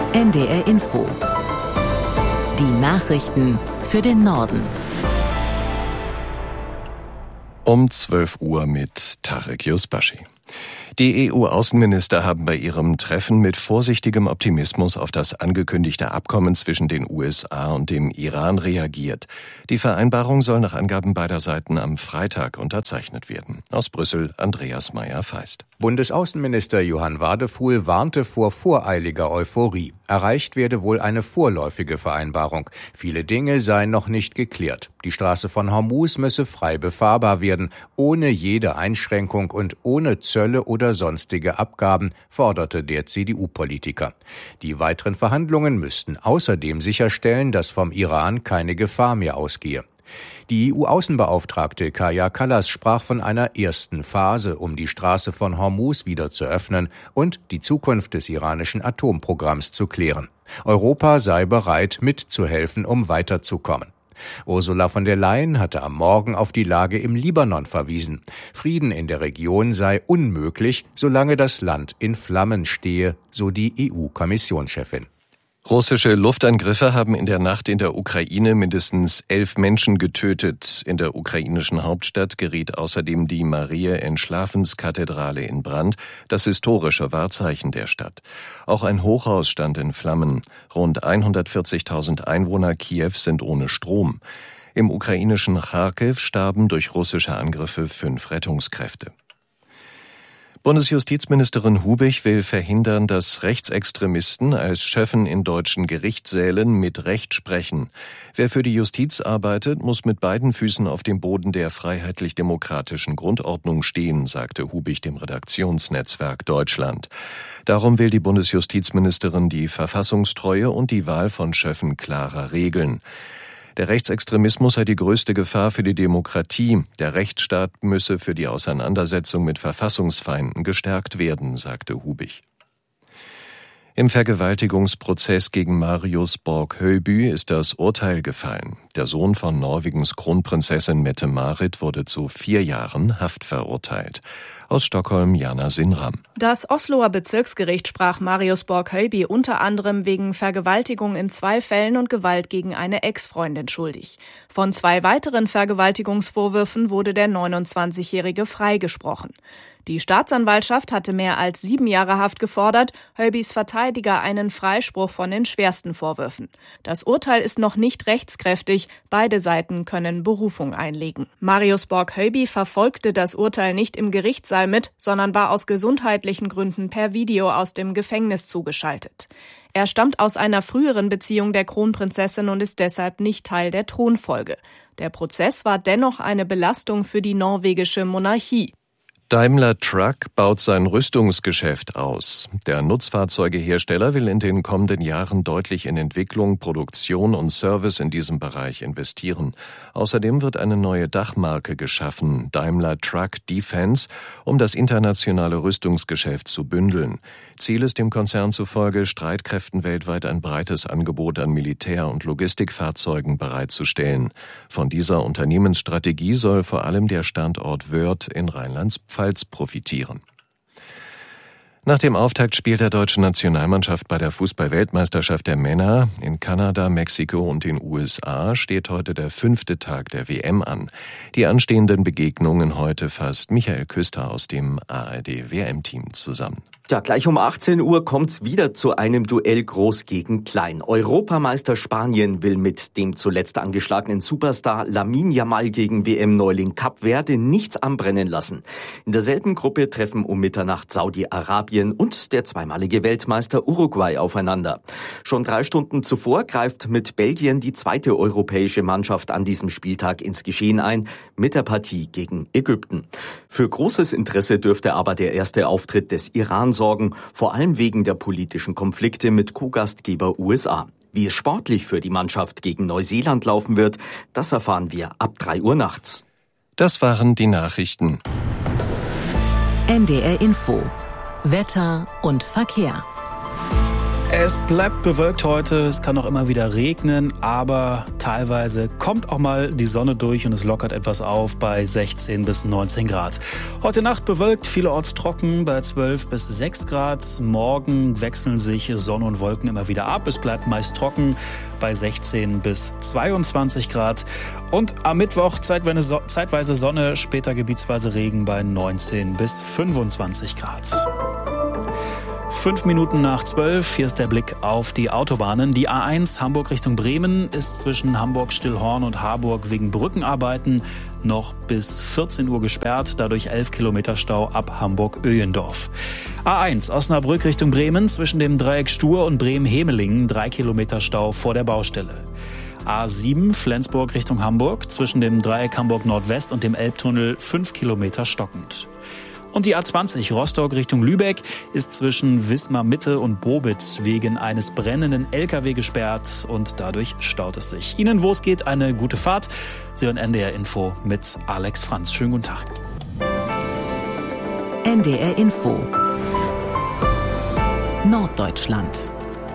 NDR Info. Die Nachrichten für den Norden. Um 12 Uhr mit Tarek Yusbashi. Die EU-Außenminister haben bei ihrem Treffen mit vorsichtigem Optimismus auf das angekündigte Abkommen zwischen den USA und dem Iran reagiert. Die Vereinbarung soll nach Angaben beider Seiten am Freitag unterzeichnet werden. Aus Brüssel Andreas Meyer-Feist. Bundesaußenminister Johann Wadefuhl warnte vor voreiliger Euphorie. Erreicht werde wohl eine vorläufige Vereinbarung. Viele Dinge seien noch nicht geklärt. Die Straße von Hormuz müsse frei befahrbar werden, ohne jede Einschränkung und ohne Zölle oder sonstige Abgaben, forderte der CDU-Politiker. Die weiteren Verhandlungen müssten außerdem sicherstellen, dass vom Iran keine Gefahr mehr ausgehe. Die EU-Außenbeauftragte Kaja Kallas sprach von einer ersten Phase, um die Straße von Hormuz wieder zu öffnen und die Zukunft des iranischen Atomprogramms zu klären. Europa sei bereit, mitzuhelfen, um weiterzukommen. Ursula von der Leyen hatte am Morgen auf die Lage im Libanon verwiesen. Frieden in der Region sei unmöglich, solange das Land in Flammen stehe, so die EU-Kommissionschefin. Russische Luftangriffe haben in der Nacht in der Ukraine mindestens 11 Menschen getötet. In der ukrainischen Hauptstadt geriet außerdem die Mariä-Entschlafens-Kathedrale in Brand, das historische Wahrzeichen der Stadt. Auch ein Hochhaus stand in Flammen. Rund 140.000 Einwohner Kiews sind ohne Strom. Im ukrainischen Charkiw starben durch russische Angriffe 5 Rettungskräfte. Bundesjustizministerin Hubich will verhindern, dass Rechtsextremisten als Schöffen in deutschen Gerichtssälen mit Recht sprechen. Wer für die Justiz arbeitet, muss mit beiden Füßen auf dem Boden der freiheitlich-demokratischen Grundordnung stehen, sagte Hubich dem Redaktionsnetzwerk Deutschland. Darum will die Bundesjustizministerin die Verfassungstreue und die Wahl von Schöffen klarer regeln. Der Rechtsextremismus sei die größte Gefahr für die Demokratie. Der Rechtsstaat müsse für die Auseinandersetzung mit Verfassungsfeinden gestärkt werden, sagte Hubich. Im Vergewaltigungsprozess gegen Marius Borg-Høiby ist das Urteil gefallen. Der Sohn von Norwegens Kronprinzessin Mette-Marit wurde zu 4 Jahren Haft verurteilt. Aus Stockholm Jana Sinram. Das Osloer Bezirksgericht sprach Marius Borg-Høiby unter anderem wegen Vergewaltigung in 2 Fällen und Gewalt gegen eine Ex-Freundin schuldig. Von 2 weiteren Vergewaltigungsvorwürfen wurde der 29-Jährige freigesprochen. Die Staatsanwaltschaft hatte mehr als 7 Jahre Haft gefordert, Høibys Verteidiger einen Freispruch von den schwersten Vorwürfen. Das Urteil ist noch nicht rechtskräftig, beide Seiten können Berufung einlegen. Marius Borg-Høiby verfolgte das Urteil nicht im Gerichtssaal mit, sondern war aus gesundheitlichen Gründen per Video aus dem Gefängnis zugeschaltet. Er stammt aus einer früheren Beziehung der Kronprinzessin und ist deshalb nicht Teil der Thronfolge. Der Prozess war dennoch eine Belastung für die norwegische Monarchie. Daimler Truck baut sein Rüstungsgeschäft aus. Der Nutzfahrzeugehersteller will in den kommenden Jahren deutlich in Entwicklung, Produktion und Service in diesem Bereich investieren. Außerdem wird eine neue Dachmarke geschaffen, Daimler Truck Defense, um das internationale Rüstungsgeschäft zu bündeln. Ziel ist dem Konzern zufolge, Streitkräften weltweit ein breites Angebot an Militär- und Logistikfahrzeugen bereitzustellen. Von dieser Unternehmensstrategie soll vor allem der Standort Wörth in Rheinland-Pfalz profitieren. Nach dem Auftaktspiel der deutschen Nationalmannschaft bei der Fußball-Weltmeisterschaft der Männer in Kanada, Mexiko und den USA steht heute der 5. Tag der WM an. Die anstehenden Begegnungen heute fasst Michael Küster aus dem ARD-WM-Team zusammen. Ja, gleich um 18 Uhr kommt's wieder zu einem Duell Groß gegen Klein. Europameister Spanien will mit dem zuletzt angeschlagenen Superstar Lamine Yamal gegen WM-Neuling Kap Verde nichts anbrennen lassen. In derselben Gruppe treffen um Mitternacht Saudi-Arabien und der zweimalige Weltmeister Uruguay aufeinander. Schon 3 Stunden zuvor greift mit Belgien die zweite europäische Mannschaft an diesem Spieltag ins Geschehen ein, mit der Partie gegen Ägypten. Für großes Interesse dürfte aber der erste Auftritt des Iran sorgen, vor allem wegen der politischen Konflikte mit Co-Gastgeber USA. Wie es sportlich für die Mannschaft gegen Neuseeland laufen wird, das erfahren wir ab 3 Uhr nachts. Das waren die Nachrichten. NDR Info. Wetter und Verkehr. Es bleibt bewölkt heute, es kann auch immer wieder regnen, aber teilweise kommt auch mal die Sonne durch und es lockert etwas auf bei 16 bis 19 Grad. Heute Nacht bewölkt, vielerorts trocken bei 12 bis 6 Grad. Morgen wechseln sich Sonne und Wolken immer wieder ab. Es bleibt meist trocken bei 16 bis 22 Grad. Und am Mittwoch zeitweise Sonne, später gebietsweise Regen bei 19 bis 25 Grad. 5 Minuten nach 12, hier ist der Blick auf die Autobahnen. Die A1 Hamburg Richtung Bremen ist zwischen Hamburg-Stillhorn und Harburg wegen Brückenarbeiten noch bis 14 Uhr gesperrt, dadurch 11 Kilometer Stau ab Hamburg-Öhlendorf. A1 Osnabrück Richtung Bremen zwischen dem Dreieck Stur und Bremen-Hemelingen 3 Kilometer Stau vor der Baustelle. A7 Flensburg Richtung Hamburg zwischen dem Dreieck Hamburg-Nordwest und dem Elbtunnel 5 Kilometer stockend. Und die A20 Rostock Richtung Lübeck ist zwischen Wismar Mitte und Bobitz wegen eines brennenden LKW gesperrt und dadurch staut es sich. Ihnen, wo es geht, eine gute Fahrt. Sie hören NDR Info mit Alex Franz. Schönen guten Tag. NDR Info Norddeutschland.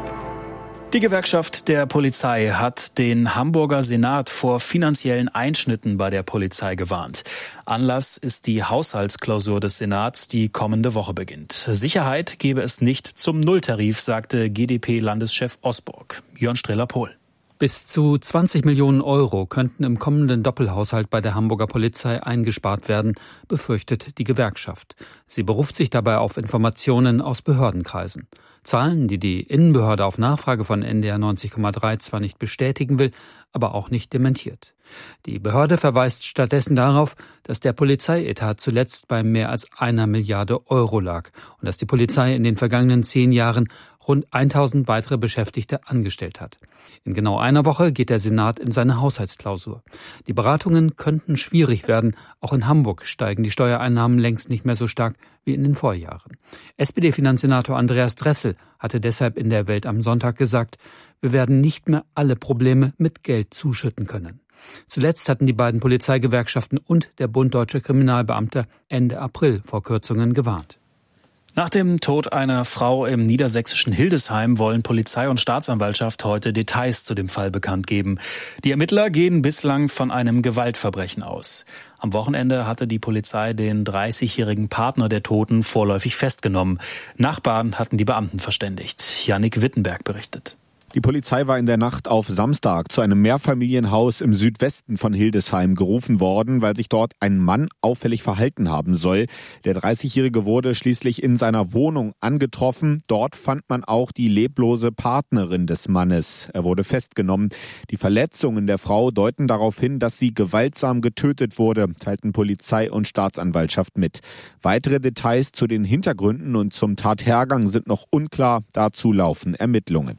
Die Gewerkschaft der Polizei hat den Hamburger Senat vor finanziellen Einschnitten bei der Polizei gewarnt. Anlass ist die Haushaltsklausur des Senats, die kommende Woche beginnt. Sicherheit gebe es nicht zum Nulltarif, sagte GdP-Landeschef Osburg. Jörn Streller-Pohl. Bis zu 20 Millionen Euro könnten im kommenden Doppelhaushalt bei der Hamburger Polizei eingespart werden, befürchtet die Gewerkschaft. Sie beruft sich dabei auf Informationen aus Behördenkreisen. Zahlen, die die Innenbehörde auf Nachfrage von NDR 90,3 zwar nicht bestätigen will, aber auch nicht dementiert. Die Behörde verweist stattdessen darauf, dass der Polizeietat zuletzt bei mehr als 1 Milliarde Euro lag und dass die Polizei in den vergangenen 10 Jahren rund 1000 weitere Beschäftigte angestellt hat. In genau einer Woche geht der Senat in seine Haushaltsklausur. Die Beratungen könnten schwierig werden. Auch in Hamburg steigen die Steuereinnahmen längst nicht mehr so stark wie in den Vorjahren. SPD-Finanzsenator Andreas Dressel hatte deshalb in der Welt am Sonntag gesagt, wir werden nicht mehr alle Probleme mit Geld zuschütten können. Zuletzt hatten die beiden Polizeigewerkschaften und der Bund Deutscher Kriminalbeamter Ende April vor Kürzungen gewarnt. Nach dem Tod einer Frau im niedersächsischen Hildesheim wollen Polizei und Staatsanwaltschaft heute Details zu dem Fall bekannt geben. Die Ermittler gehen bislang von einem Gewaltverbrechen aus. Am Wochenende hatte die Polizei den 30-jährigen Partner der Toten vorläufig festgenommen. Nachbarn hatten die Beamten verständigt. Jannik Wittenberg berichtet. Die Polizei war in der Nacht auf Samstag zu einem Mehrfamilienhaus im Südwesten von Hildesheim gerufen worden, weil sich dort ein Mann auffällig verhalten haben soll. Der 30-Jährige wurde schließlich in seiner Wohnung angetroffen. Dort fand man auch die leblose Partnerin des Mannes. Er wurde festgenommen. Die Verletzungen der Frau deuten darauf hin, dass sie gewaltsam getötet wurde, teilten Polizei und Staatsanwaltschaft mit. Weitere Details zu den Hintergründen und zum Tathergang sind noch unklar. Dazu laufen Ermittlungen.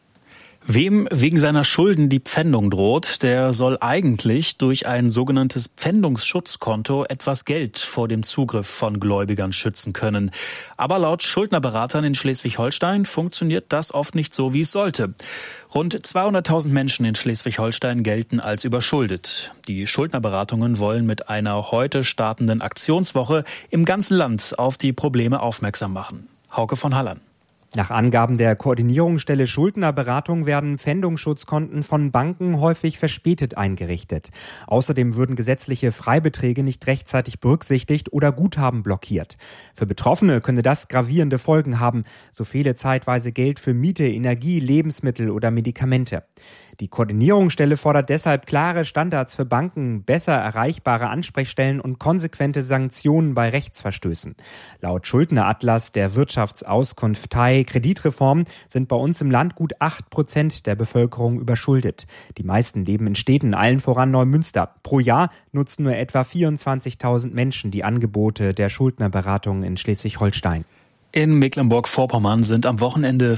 Wem wegen seiner Schulden die Pfändung droht, der soll eigentlich durch ein sogenanntes Pfändungsschutzkonto etwas Geld vor dem Zugriff von Gläubigern schützen können. Aber laut Schuldnerberatern in Schleswig-Holstein funktioniert das oft nicht so, wie es sollte. Rund 200.000 Menschen in Schleswig-Holstein gelten als überschuldet. Die Schuldnerberatungen wollen mit einer heute startenden Aktionswoche im ganzen Land auf die Probleme aufmerksam machen. Hauke von Hallern. Nach Angaben der Koordinierungsstelle Schuldnerberatung werden Pfändungsschutzkonten von Banken häufig verspätet eingerichtet. Außerdem würden gesetzliche Freibeträge nicht rechtzeitig berücksichtigt oder Guthaben blockiert. Für Betroffene könne das gravierende Folgen haben. So fehle zeitweise Geld für Miete, Energie, Lebensmittel oder Medikamente. Die Koordinierungsstelle fordert deshalb klare Standards für Banken, besser erreichbare Ansprechstellen und konsequente Sanktionen bei Rechtsverstößen. Laut Schuldneratlas der Wirtschaftsauskunftei Kreditreform sind bei uns im Land gut 8% der Bevölkerung überschuldet. Die meisten leben in Städten, allen voran Neumünster. Pro Jahr nutzen nur etwa 24.000 Menschen die Angebote der Schuldnerberatung in Schleswig-Holstein. In Mecklenburg-Vorpommern sind am Wochenende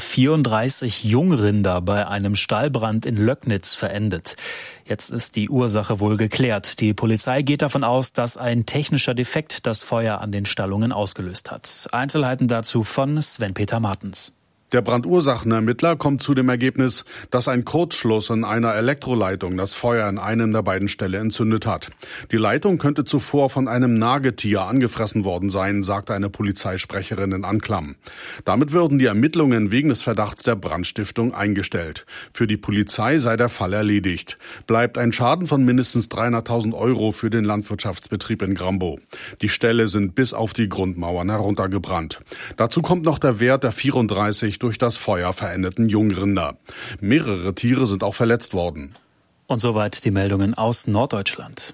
34 Jungrinder bei einem Stallbrand in Löcknitz verendet. Jetzt ist die Ursache wohl geklärt. Die Polizei geht davon aus, dass ein technischer Defekt das Feuer an den Stallungen ausgelöst hat. Einzelheiten dazu von Sven-Peter Martens. Der Brandursachenermittler kommt zu dem Ergebnis, dass ein Kurzschluss in einer Elektroleitung das Feuer in einem der beiden Ställe entzündet hat. Die Leitung könnte zuvor von einem Nagetier angefressen worden sein, sagte eine Polizeisprecherin in Anklam. Damit würden die Ermittlungen wegen des Verdachts der Brandstiftung eingestellt. Für die Polizei sei der Fall erledigt. Bleibt ein Schaden von mindestens 300.000 € für den Landwirtschaftsbetrieb in Grambow. Die Ställe sind bis auf die Grundmauern heruntergebrannt. Dazu kommt noch der Wert der 34 durch das Feuer verendeten Jungrinder. Mehrere Tiere sind auch verletzt worden. Und soweit die Meldungen aus Norddeutschland.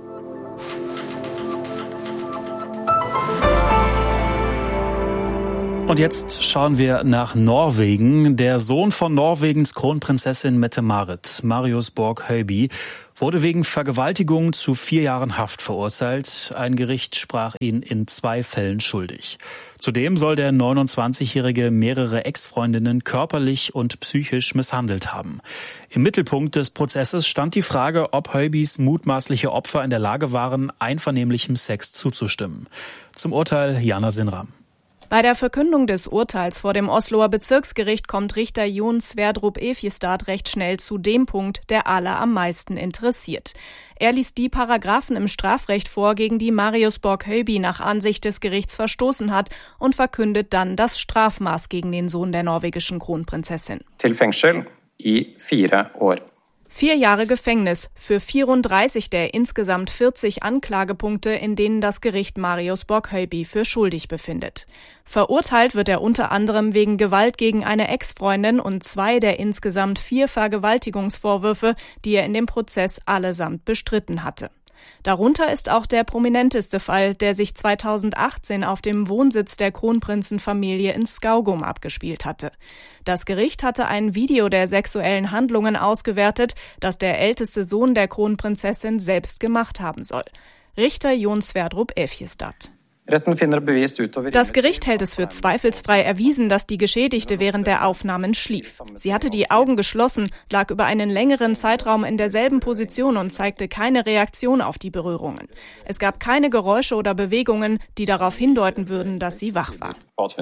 Und jetzt schauen wir nach Norwegen. Der Sohn von Norwegens Kronprinzessin Mette-Marit, Marius Borg Høiby, wurde wegen Vergewaltigung zu 4 Jahren Haft verurteilt. Ein Gericht sprach ihn in 2 Fällen schuldig. Zudem soll der 29-Jährige mehrere Ex-Freundinnen körperlich und psychisch misshandelt haben. Im Mittelpunkt des Prozesses stand die Frage, ob Høibys mutmaßliche Opfer in der Lage waren, einvernehmlichem Sex zuzustimmen. Zum Urteil Jana Sinram. Bei der Verkündung des Urteils vor dem Osloer Bezirksgericht kommt Richter Jon Sverdrup Evjestad recht schnell zu dem Punkt, der alle am meisten interessiert. Er liest die Paragraphen im Strafrecht vor, gegen die Marius Borg Høiby nach Ansicht des Gerichts verstoßen hat, und verkündet dann das Strafmaß gegen den Sohn der norwegischen Kronprinzessin. Til fengsel i 4 år. 4 Jahre Gefängnis für 34 der insgesamt 40 Anklagepunkte, in denen das Gericht Marius Borg Høiby für schuldig befindet. Verurteilt wird er unter anderem wegen Gewalt gegen eine Ex-Freundin und 2 der insgesamt 4 Vergewaltigungsvorwürfe, die er in dem Prozess allesamt bestritten hatte. Darunter ist auch der prominenteste Fall, der sich 2018 auf dem Wohnsitz der Kronprinzenfamilie in Skaugum abgespielt hatte. Das Gericht hatte ein Video der sexuellen Handlungen ausgewertet, das der älteste Sohn der Kronprinzessin selbst gemacht haben soll. Richter Jon Sverdrup Evjestad. Das Gericht hält es für zweifelsfrei erwiesen, dass die Geschädigte während der Aufnahmen schlief. Sie hatte die Augen geschlossen, lag über einen längeren Zeitraum in derselben Position und zeigte keine Reaktion auf die Berührungen. Es gab keine Geräusche oder Bewegungen, die darauf hindeuten würden, dass sie wach war.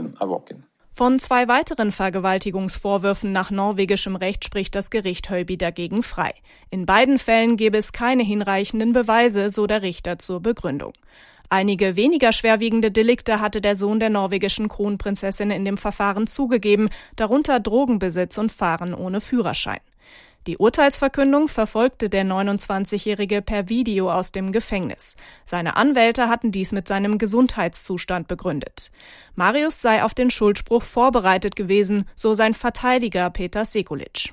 Von 2 weiteren Vergewaltigungsvorwürfen nach norwegischem Recht spricht das Gericht Høiby dagegen frei. In beiden Fällen gäbe es keine hinreichenden Beweise, so der Richter zur Begründung. Einige weniger schwerwiegende Delikte hatte der Sohn der norwegischen Kronprinzessin in dem Verfahren zugegeben, darunter Drogenbesitz und Fahren ohne Führerschein. Die Urteilsverkündung verfolgte der 29-Jährige per Video aus dem Gefängnis. Seine Anwälte hatten dies mit seinem Gesundheitszustand begründet. Marius sei auf den Schuldspruch vorbereitet gewesen, so sein Verteidiger Peter Sekulic.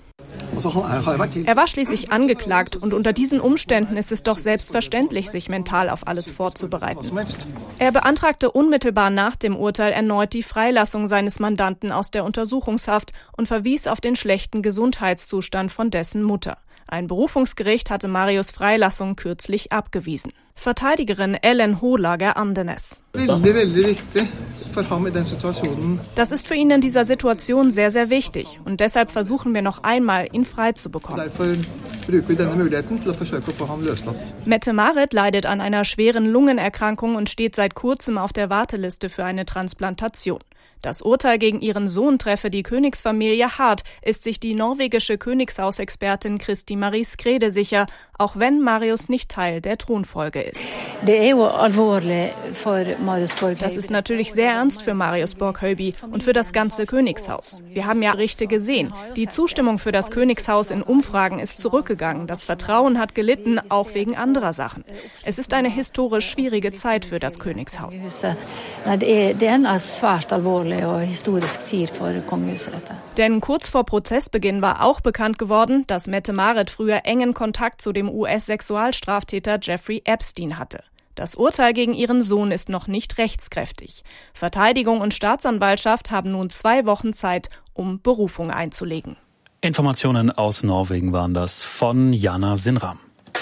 Er war schließlich angeklagt und unter diesen Umständen ist es doch selbstverständlich, sich mental auf alles vorzubereiten. Er beantragte unmittelbar nach dem Urteil erneut die Freilassung seines Mandanten aus der Untersuchungshaft und verwies auf den schlechten Gesundheitszustand von dessen Mutter. Ein Berufungsgericht hatte Marius' Freilassung kürzlich abgewiesen. Verteidigerin Ellen Holager Andenes. Das ist für ihn in dieser Situation sehr, sehr wichtig. Und deshalb versuchen wir noch einmal, ihn frei zu bekommen. Mette-Marit leidet an einer schweren Lungenerkrankung und steht seit kurzem auf der Warteliste für eine Transplantation. Das Urteil gegen ihren Sohn treffe die Königsfamilie hart, ist sich die norwegische Königshausexpertin Kristi Marie Skrede sicher, auch wenn Marius nicht Teil der Thronfolge ist. Das ist natürlich sehr ernst für Marius Borg Høiby und für das ganze Königshaus. Wir haben ja Berichte gesehen. Die Zustimmung für das Königshaus in Umfragen ist zurückgegangen. Das Vertrauen hat gelitten, auch wegen anderer Sachen. Es ist eine historisch schwierige Zeit für das Königshaus. Denn kurz vor Prozessbeginn war auch bekannt geworden, dass Mette-Marit früher engen Kontakt zu dem US-Sexualstraftäter Jeffrey Epstein hatte. Das Urteil gegen ihren Sohn ist noch nicht rechtskräftig. Verteidigung und Staatsanwaltschaft haben nun 2 Wochen Zeit, um Berufung einzulegen. Informationen aus Norwegen waren das von Jana Sinram.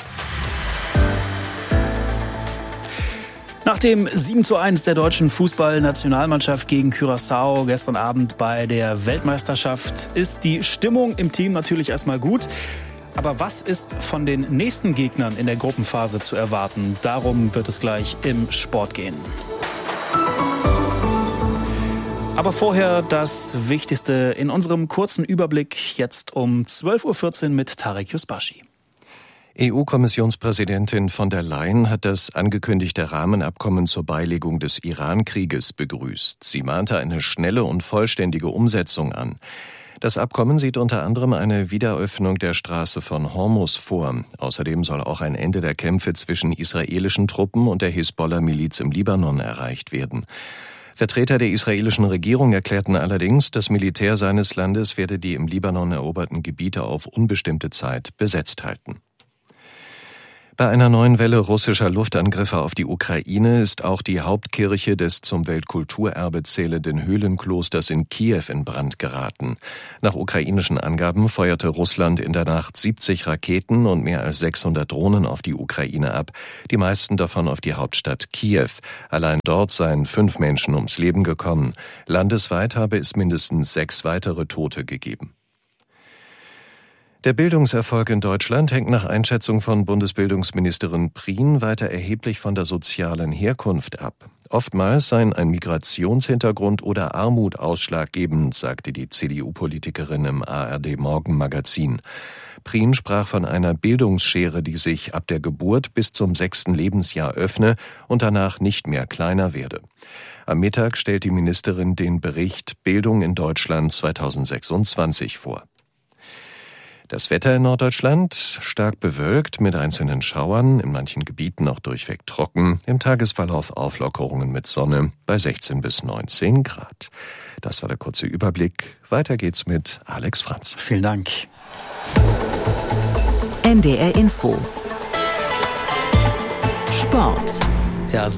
Nach dem 7:1 der deutschen Fußballnationalmannschaft gegen Curaçao gestern Abend bei der Weltmeisterschaft ist die Stimmung im Team natürlich erstmal gut. Aber was ist von den nächsten Gegnern in der Gruppenphase zu erwarten? Darum wird es gleich im Sport gehen. Aber vorher das Wichtigste in unserem kurzen Überblick jetzt um 12.14 Uhr mit Tarek Yusbashi. EU-Kommissionspräsidentin von der Leyen hat das angekündigte Rahmenabkommen zur Beilegung des Iran-Krieges begrüßt. Sie mahnte eine schnelle und vollständige Umsetzung an. Das Abkommen sieht unter anderem eine Wiederöffnung der Straße von Hormuz vor. Außerdem soll auch ein Ende der Kämpfe zwischen israelischen Truppen und der Hisbollah-Miliz im Libanon erreicht werden. Vertreter der israelischen Regierung erklärten allerdings, das Militär seines Landes werde die im Libanon eroberten Gebiete auf unbestimmte Zeit besetzt halten. Bei einer neuen Welle russischer Luftangriffe auf die Ukraine ist auch die Hauptkirche des zum Weltkulturerbe zählenden Höhlenklosters in Kiew in Brand geraten. Nach ukrainischen Angaben feuerte Russland in der Nacht 70 Raketen und mehr als 600 Drohnen auf die Ukraine ab, die meisten davon auf die Hauptstadt Kiew. Allein dort seien 5 Menschen ums Leben gekommen. Landesweit habe es mindestens 6 weitere Tote gegeben. Der Bildungserfolg in Deutschland hängt nach Einschätzung von Bundesbildungsministerin Prien weiter erheblich von der sozialen Herkunft ab. Oftmals seien ein Migrationshintergrund oder Armut ausschlaggebend, sagte die CDU-Politikerin im ARD-Morgenmagazin. Prien sprach von einer Bildungsschere, die sich ab der Geburt bis zum 6. Lebensjahr öffne und danach nicht mehr kleiner werde. Am Mittag stellt die Ministerin den Bericht Bildung in Deutschland 2026 vor. Das Wetter in Norddeutschland stark bewölkt mit einzelnen Schauern, in manchen Gebieten auch durchweg trocken, im Tagesverlauf Auflockerungen mit Sonne bei 16 bis 19 Grad. Das war der kurze Überblick. Weiter geht's mit Alex Franz. Vielen Dank. NDR Info. Sport. Ja,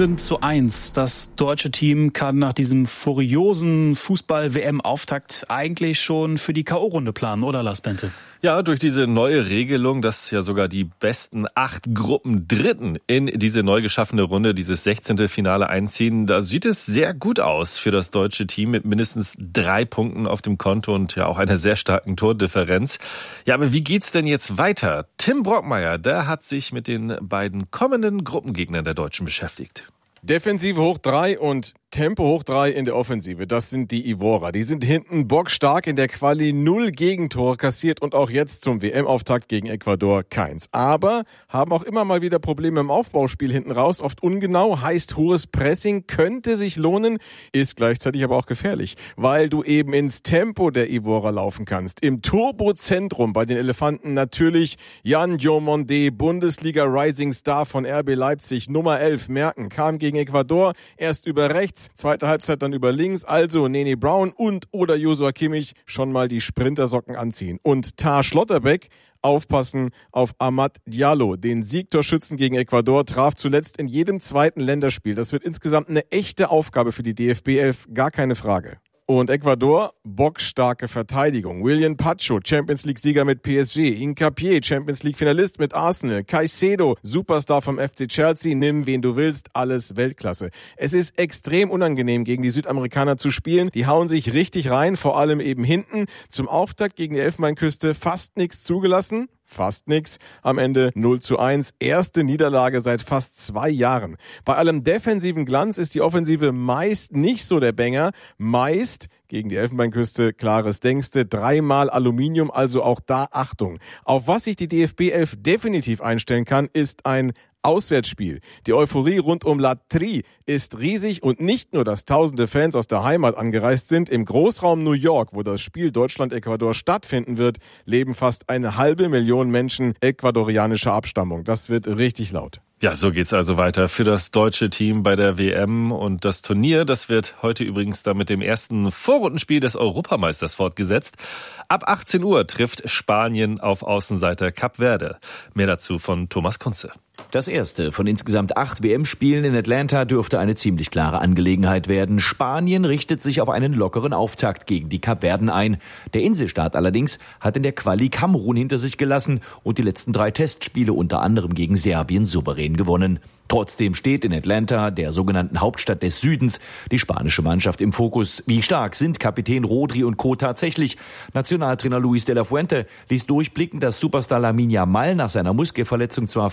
7:1. Das deutsche Team kann nach diesem furiosen Fußball-WM-Auftakt eigentlich schon für die K.O.-Runde planen, oder Lars Bente? Ja, durch diese neue Regelung, dass ja sogar die besten 8 Gruppendritten in diese neu geschaffene Runde, dieses 16. Finale einziehen, da sieht es sehr gut aus für das deutsche Team mit mindestens 3 Punkten auf dem Konto und ja auch einer sehr starken Tordifferenz. Ja, aber wie geht's denn jetzt weiter? Tim Brockmeier, der hat sich mit den beiden kommenden Gruppengegnern der Deutschen beschäftigt. Defensive hoch 3 und Tempo hoch 3 in der Offensive. Das sind die Ivorer. Die sind hinten bockstark in der Quali, 0 Gegentore kassiert und auch jetzt zum WM-Auftakt gegen Ecuador keins. Aber haben auch immer mal wieder Probleme im Aufbauspiel hinten raus. Oft ungenau, heißt hohes Pressing, könnte sich lohnen, ist gleichzeitig aber auch gefährlich, weil du eben ins Tempo der Ivorer laufen kannst. Im Turbozentrum bei den Elefanten natürlich Yan Diomande, Bundesliga Rising Star von RB Leipzig, Nummer 11, Merken, kam gegen Ecuador erst über rechts, zweite Halbzeit dann über links, also Nene Brown und oder Joshua Kimmich schon mal die Sprintersocken anziehen. Und Tar Schlotterbeck, aufpassen auf Amad Diallo, den Siegtorschützen gegen Ecuador, traf zuletzt in jedem zweiten Länderspiel. Das wird insgesamt eine echte Aufgabe für die DFB 11, gar keine Frage. Und Ecuador, bockstarke Verteidigung. William Pacho, Champions League-Sieger mit PSG. Hincapié, Champions League-Finalist mit Arsenal. Caicedo, Superstar vom FC Chelsea. Nimm, wen du willst, alles Weltklasse. Es ist extrem unangenehm, gegen die Südamerikaner zu spielen. Die hauen sich richtig rein, vor allem eben hinten. Zum Auftakt gegen die Elfenbeinküste fast nichts zugelassen. Fast nix. Am Ende 0:1. Erste Niederlage seit fast 2 Jahren. Bei allem defensiven Glanz ist die Offensive meist nicht so der Banger. Meist gegen die Elfenbeinküste, klares Denkste, 3-mal Aluminium, also auch da Achtung. Auf was sich die DFB 11 definitiv einstellen kann, ist ein Auswärtsspiel. Die Euphorie rund um La Tri ist riesig und nicht nur, dass tausende Fans aus der Heimat angereist sind. Im Großraum New York, wo das Spiel Deutschland-Ecuador stattfinden wird, leben fast 500.000 Menschen ecuadorianischer Abstammung. Das wird richtig laut. Ja, so geht's also weiter für das deutsche Team bei der WM und das Turnier, das wird heute übrigens dann mit dem ersten Vorrundenspiel des Europameisters fortgesetzt. Ab 18 Uhr trifft Spanien auf Außenseiter Kap Verde. Mehr dazu von Thomas Kunze. Das erste von insgesamt 8 WM-Spielen in Atlanta dürfte eine ziemlich klare Angelegenheit werden. Spanien richtet sich auf einen lockeren Auftakt gegen die Kapverden ein. Der Inselstaat allerdings hat in der Quali Kamerun hinter sich gelassen und die letzten 3 Testspiele unter anderem gegen Serbien souverän gewonnen. Trotzdem steht in Atlanta, der sogenannten Hauptstadt des Südens, die spanische Mannschaft im Fokus. Wie stark sind Kapitän Rodri und Co. tatsächlich? Nationaltrainer Luis de la Fuente ließ durchblicken, dass Superstar Lamine Yamal nach seiner Muskelverletzung zwar fit ist,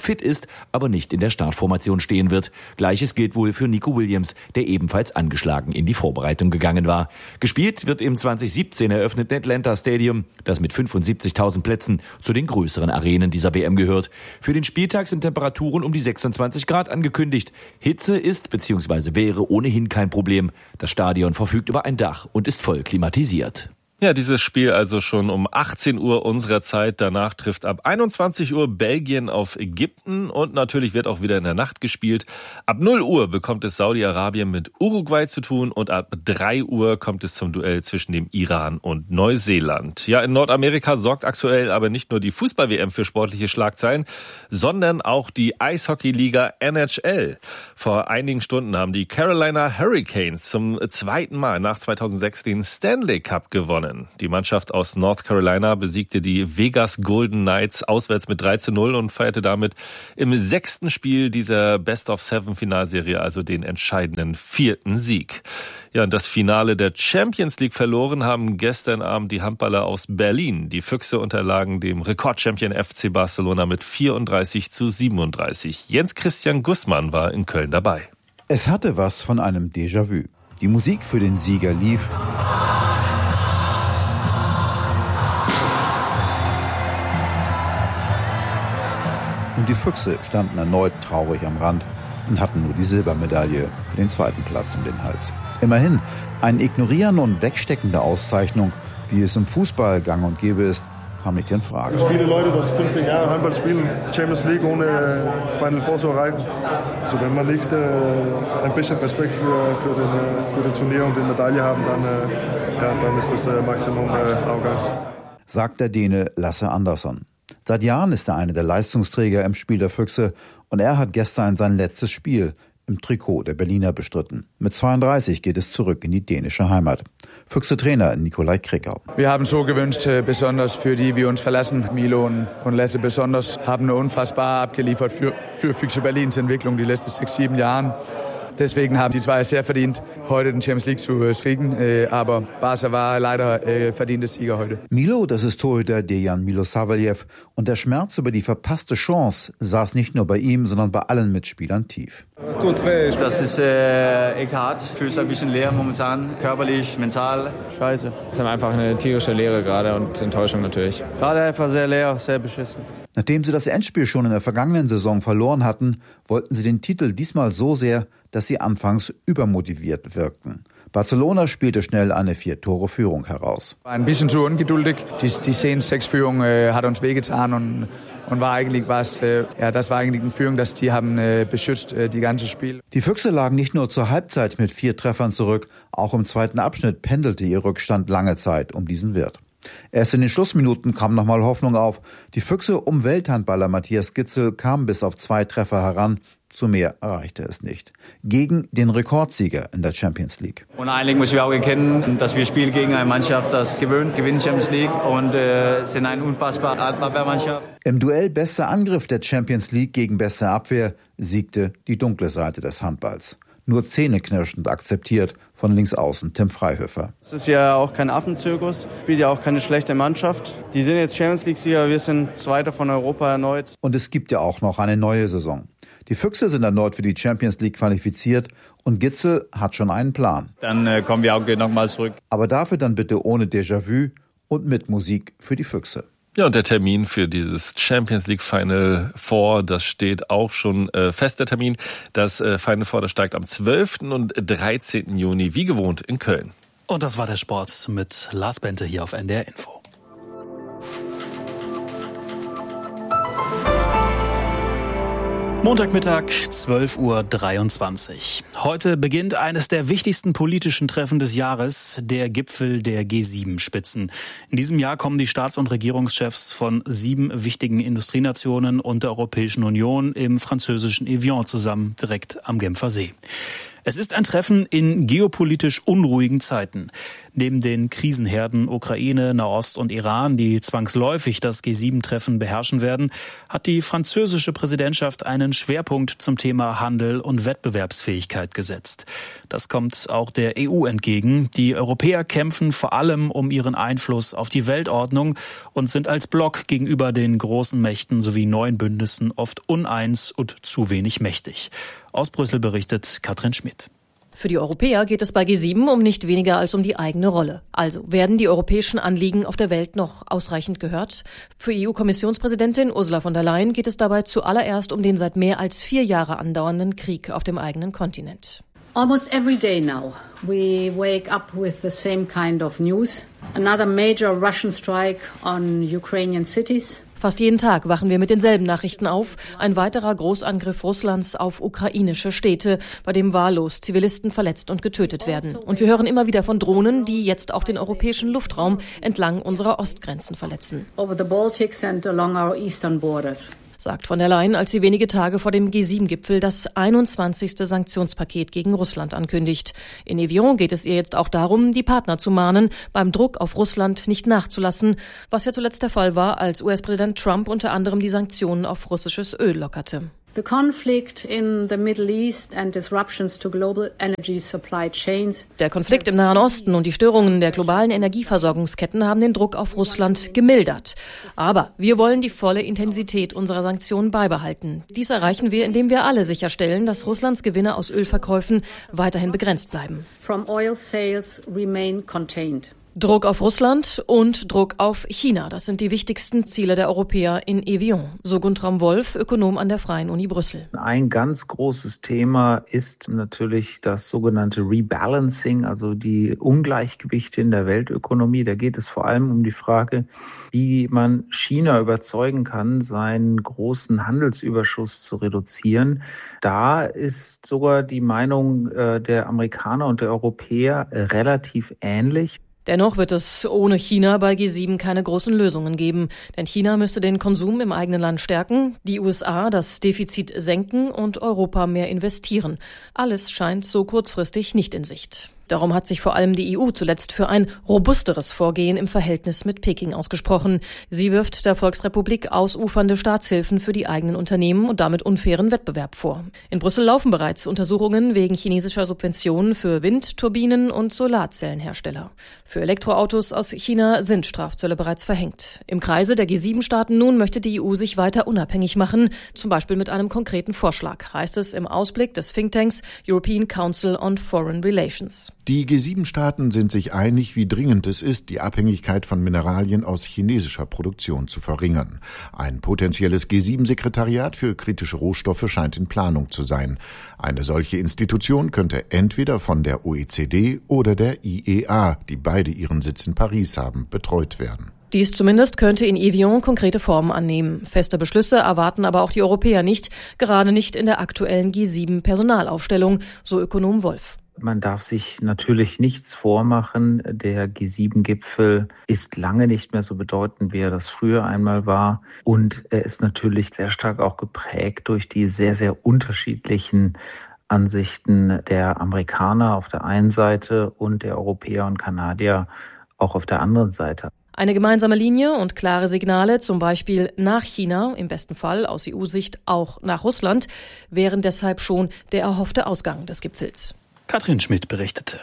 aber nicht in der Startformation stehen wird. Gleiches gilt wohl für Nico Williams, der ebenfalls angeschlagen in die Vorbereitung gegangen war. Gespielt wird im 2017 eröffneten Atlanta Stadium, das mit 75.000 Plätzen zu den größeren Arenen dieser WM gehört. Für den Spieltag sind Temperaturen um die 26 Grad angekündigt. Hitze ist bzw. wäre ohnehin kein Problem. Das Stadion verfügt über ein Dach und ist voll klimatisiert. Ja, dieses Spiel also schon um 18 Uhr unserer Zeit. Danach trifft ab 21 Uhr Belgien auf Ägypten und natürlich wird auch wieder in der Nacht gespielt. Ab 0 Uhr bekommt es Saudi-Arabien mit Uruguay zu tun und ab 3 Uhr kommt es zum Duell zwischen dem Iran und Neuseeland. Ja, in Nordamerika sorgt aktuell aber nicht nur die Fußball-WM für sportliche Schlagzeilen, sondern auch die Eishockey-Liga NHL. Vor einigen Stunden haben die Carolina Hurricanes zum zweiten Mal nach 2006 den Stanley Cup gewonnen. Die Mannschaft aus North Carolina besiegte die Vegas Golden Knights auswärts mit 3:0 und feierte damit im 6. Spiel dieser Best-of-7-Finalserie also den entscheidenden 4. Sieg. Ja, und das Finale der Champions League verloren haben gestern Abend die Handballer aus Berlin. Die Füchse unterlagen dem Rekordchampion FC Barcelona mit 34:37. Jens Christian Gussmann war in Köln dabei. Es hatte was von einem Déjà-vu. Die Musik für den Sieger lief. Und die Füchse standen erneut traurig am Rand und hatten nur die Silbermedaille für den 2. Platz um den Hals. Immerhin, ein Ignorieren und Wegstecken der Auszeichnung, wie es im Fußball gang und gäbe ist, kam nicht in Frage. Viele Leute, die 15 Jahre Handball spielen, Champions League ohne Final Four zu erreichen. Also wenn man nicht ein bisschen Respekt für den Turnier und die Medaille haben, dann ist das Maximum Arroganz. Sagt der Däne Lasse Andersson. Seit Jahren ist er einer der Leistungsträger im Spiel der Füchse und er hat gestern sein letztes Spiel im Trikot der Berliner bestritten. Mit 32 geht es zurück in die dänische Heimat. Füchse-Trainer Nikolai Krickau. Wir haben so gewünscht, besonders für die wir uns verlassen. Milo und Lasse besonders haben eine unfassbar abgeliefert für Füchse Berlins Entwicklung die letzten 6-7 Jahren. Deswegen haben die zwei sehr verdient, heute den Champions League zu kriegen. Aber Barca war leider verdiente Sieger heute. Milo, das ist Torhüter Dejan Milosavljev. Und der Schmerz über die verpasste Chance saß nicht nur bei ihm, sondern bei allen Mitspielern tief. Das ist echt hart. Fühlt sich ein bisschen leer momentan, körperlich, mental. Scheiße. Es ist einfach eine tierische Leere gerade und Enttäuschung natürlich. Gerade einfach sehr leer, sehr beschissen. Nachdem sie das Endspiel schon in der vergangenen Saison verloren hatten, wollten sie den Titel diesmal so sehr, dass sie anfangs übermotiviert wirkten. Barcelona spielte schnell eine 4-Tore-Führung heraus. War ein bisschen zu ungeduldig. Die 10-6-Führung hat uns wehgetan und war eigentlich das war eigentlich eine Führung, dass die haben beschützt die ganze Spiel. Die Füchse lagen nicht nur zur Halbzeit mit 4 Treffern zurück, auch im zweiten Abschnitt pendelte ihr Rückstand lange Zeit um diesen Wert. Erst in den Schlussminuten kam nochmal Hoffnung auf. Die Füchse um Welthandballer Matthias Gitzel kamen bis auf 2 Treffer heran. Zu mehr erreichte es nicht. Gegen den Rekordsieger in der Champions League. Und eigentlich müssen wir auch erkennen, dass wir spielen gegen eine Mannschaft, das gewinnt Champions League und sind eine unfassbar Abwehrmannschaft. Im Duell bester Angriff der Champions League gegen beste Abwehr siegte die dunkle Seite des Handballs. Nur zähneknirschend akzeptiert von Linksaußen Tim Freihöfer. Es ist ja auch kein Affenzirkus, spielt ja auch keine schlechte Mannschaft. Die sind jetzt Champions League-Sieger, wir sind Zweiter von Europa erneut. Und es gibt ja auch noch eine neue Saison. Die Füchse sind erneut für die Champions League qualifiziert und Gitzel hat schon einen Plan. Dann kommen wir auch nochmal zurück. Aber dafür dann bitte ohne Déjà-vu und mit Musik für die Füchse. Ja, und der Termin für dieses Champions League Final Four, das steht auch schon fest, der Termin. Das Final Four, das steigt am 12. und 13. Juni, wie gewohnt, in Köln. Und das war der Sport mit Lars Bente hier auf NDR Info. Montagmittag, 12:23 Uhr. Heute beginnt eines der wichtigsten politischen Treffen des Jahres, der Gipfel der G7-Spitzen. In diesem Jahr kommen die Staats- und Regierungschefs von 7 wichtigen Industrienationen und der Europäischen Union im französischen Evian zusammen, direkt am Genfer See. Es ist ein Treffen in geopolitisch unruhigen Zeiten. Neben den Krisenherden Ukraine, Nahost und Iran, die zwangsläufig das G7-Treffen beherrschen werden, hat die französische Präsidentschaft einen Schwerpunkt zum Thema Handel und Wettbewerbsfähigkeit gesetzt. Das kommt auch der EU entgegen. Die Europäer kämpfen vor allem um ihren Einfluss auf die Weltordnung und sind als Block gegenüber den großen Mächten sowie neuen Bündnissen oft uneins und zu wenig mächtig. Aus Brüssel berichtet Katrin Schmidt. Für die Europäer geht es bei G7 um nicht weniger als um die eigene Rolle. Also werden die europäischen Anliegen auf der Welt noch ausreichend gehört? Für EU-Kommissionspräsidentin Ursula von der Leyen geht es dabei zuallererst um den seit mehr als 4 Jahren andauernden Krieg auf dem eigenen Kontinent. Almost every day now, we wake up with the same kind of news. Another major Russian strike on Ukrainian cities. Fast jeden Tag wachen wir mit denselben Nachrichten auf. Ein weiterer Großangriff Russlands auf ukrainische Städte, bei dem wahllos Zivilisten verletzt und getötet werden. Und wir hören immer wieder von Drohnen, die jetzt auch den europäischen Luftraum entlang unserer Ostgrenzen verletzen. Over the Baltics and along our eastern borders. Sagt von der Leyen, als sie wenige Tage vor dem G7-Gipfel das 21. Sanktionspaket gegen Russland ankündigt. In Evian geht es ihr jetzt auch darum, die Partner zu mahnen, beim Druck auf Russland nicht nachzulassen, was ja zuletzt der Fall war, als US-Präsident Trump unter anderem die Sanktionen auf russisches Öl lockerte. The conflict in the Middle East and disruptions to global energy supply chains. Der Konflikt im Nahen Osten und die Störungen der globalen Energieversorgungsketten haben den Druck auf Russland gemildert. Aber wir wollen die volle Intensität unserer Sanktionen beibehalten. Dies erreichen wir, indem wir alle sicherstellen, dass Russlands Gewinne aus Ölverkäufen weiterhin begrenzt bleiben. From oil sales remain contained. Druck auf Russland und Druck auf China. Das sind die wichtigsten Ziele der Europäer in Evian. So Guntram Wolf, Ökonom an der Freien Uni Brüssel. Ein ganz großes Thema ist natürlich das sogenannte Rebalancing, also die Ungleichgewichte in der Weltökonomie. Da geht es vor allem um die Frage, wie man China überzeugen kann, seinen großen Handelsüberschuss zu reduzieren. Da ist sogar die Meinung der Amerikaner und der Europäer relativ ähnlich. Dennoch wird es ohne China bei G7 keine großen Lösungen geben. Denn China müsste den Konsum im eigenen Land stärken, die USA das Defizit senken und Europa mehr investieren. Alles scheint so kurzfristig nicht in Sicht. Darum hat sich vor allem die EU zuletzt für ein robusteres Vorgehen im Verhältnis mit Peking ausgesprochen. Sie wirft der Volksrepublik ausufernde Staatshilfen für die eigenen Unternehmen und damit unfairen Wettbewerb vor. In Brüssel laufen bereits Untersuchungen wegen chinesischer Subventionen für Windturbinen und Solarzellenhersteller. Für Elektroautos aus China sind Strafzölle bereits verhängt. Im Kreise der G7-Staaten nun möchte die EU sich weiter unabhängig machen, zum Beispiel mit einem konkreten Vorschlag, heißt es im Ausblick des Thinktanks European Council on Foreign Relations. Die G7-Staaten sind sich einig, wie dringend es ist, die Abhängigkeit von Mineralien aus chinesischer Produktion zu verringern. Ein potenzielles G7-Sekretariat für kritische Rohstoffe scheint in Planung zu sein. Eine solche Institution könnte entweder von der OECD oder der IEA, die beide ihren Sitz in Paris haben, betreut werden. Dies zumindest könnte in Evian konkrete Formen annehmen. Feste Beschlüsse erwarten aber auch die Europäer nicht, gerade nicht in der aktuellen G7-Personalaufstellung, so Ökonom Wolf. Man darf sich natürlich nichts vormachen. Der G7-Gipfel ist lange nicht mehr so bedeutend, wie er das früher einmal war. Und er ist natürlich sehr stark auch geprägt durch die sehr, sehr unterschiedlichen Ansichten der Amerikaner auf der einen Seite und der Europäer und Kanadier auch auf der anderen Seite. Eine gemeinsame Linie und klare Signale, zum Beispiel nach China, im besten Fall aus EU-Sicht auch nach Russland, wären deshalb schon der erhoffte Ausgang des Gipfels. Katrin Schmidt berichtete.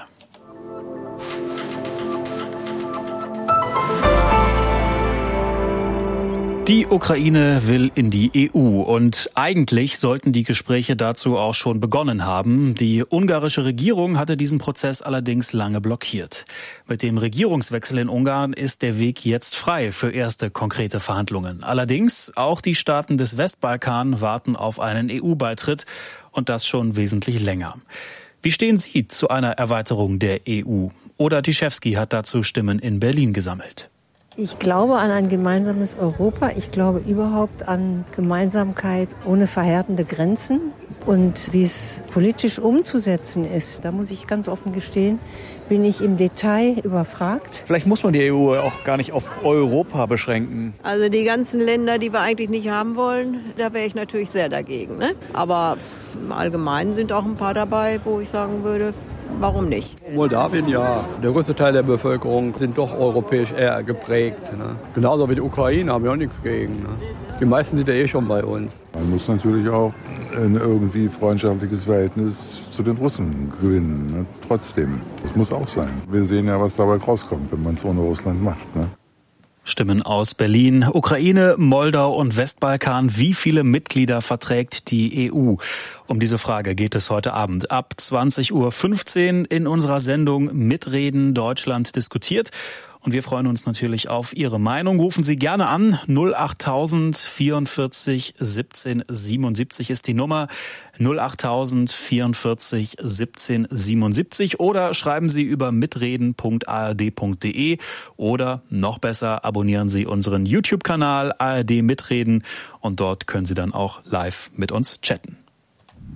Die Ukraine will in die EU und eigentlich sollten die Gespräche dazu auch schon begonnen haben. Die ungarische Regierung hatte diesen Prozess allerdings lange blockiert. Mit dem Regierungswechsel in Ungarn ist der Weg jetzt frei für erste konkrete Verhandlungen. Allerdings auch die Staaten des Westbalkan warten auf einen EU-Beitritt und das schon wesentlich länger. Wie stehen Sie zu einer Erweiterung der EU? Oda Tischewski hat dazu Stimmen in Berlin gesammelt. Ich glaube an ein gemeinsames Europa. Ich glaube überhaupt an Gemeinsamkeit ohne verhärtende Grenzen. Und wie es politisch umzusetzen ist, da muss ich ganz offen gestehen, bin ich im Detail überfragt. Vielleicht muss man die EU auch gar nicht auf Europa beschränken. Also die ganzen Länder, die wir eigentlich nicht haben wollen, da wäre ich natürlich sehr dagegen. Ne? Aber im Allgemeinen sind auch ein paar dabei, wo ich sagen würde, warum nicht? Moldawien, ja. Der größte Teil der Bevölkerung sind doch europäisch eher geprägt. Ne? Genauso wie die Ukraine haben wir auch nichts gegen. Ne? Die meisten sind ja eh schon bei uns. Man muss natürlich auch ein irgendwie freundschaftliches Verhältnis zu den Russen gewinnen. Ne? Trotzdem, das muss auch sein. Wir sehen ja, was dabei rauskommt, wenn man es ohne Russland macht. Ne? Stimmen aus Berlin, Ukraine, Moldau und Westbalkan. Wie viele verträgt die EU? Um diese Frage geht es heute Abend ab 20:15 Uhr in unserer Sendung Mitreden Deutschland diskutiert. Und wir freuen uns natürlich auf Ihre Meinung. Rufen Sie gerne an. 08000 44 17 77 ist die Nummer. 08000 44 17 77 oder schreiben Sie über mitreden.ard.de oder noch besser abonnieren Sie unseren YouTube-Kanal ARD Mitreden und dort können Sie dann auch live mit uns chatten.